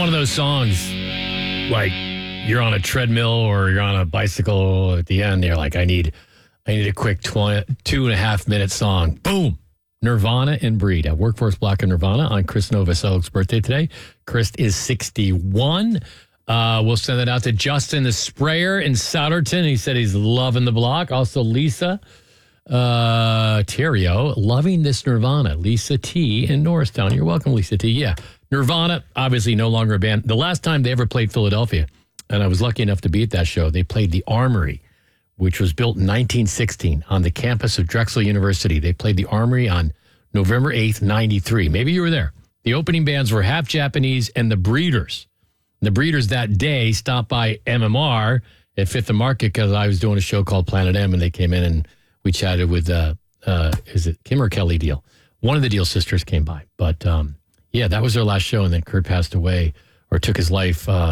one of those songs, like you're on a treadmill or you're on a bicycle at the end. You're like, I need a quick 2.5 minute song. Boom. Nirvana and Breed. A Workforce Block of Nirvana on Chris Novosel's birthday today. Chris is 61. We'll send it out to Justin the Sprayer in Souderton. He said he's loving the block. Also, Lisa Terrio, loving this Nirvana. Lisa T in Norristown. You're welcome, Lisa T. Yeah. Nirvana, obviously no longer a band. The last time they ever played Philadelphia, and I was lucky enough to be at that show, they played the Armory, which was built in 1916 on the campus of Drexel University. They played the Armory on November 8th, 93. Maybe you were there. The opening bands were Half Japanese and the Breeders. The Breeders that day stopped by MMR at Fifth and Market because I was doing a show called Planet M, and they came in and we chatted with, is it Kim or Kelly Deal? One of the Deal sisters came by. But, yeah, that was their last show, and then Kurt passed away or took his life